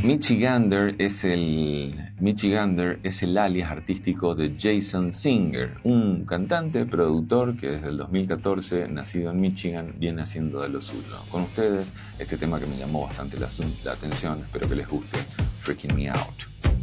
Michigander es el alias artístico de Jason Singer, un cantante, productor que desde el 2014, nacido en Michigan, viene haciendo de lo suyo. Con ustedes, este tema que me llamó bastante la atención, espero que les guste, Freaking Me Out.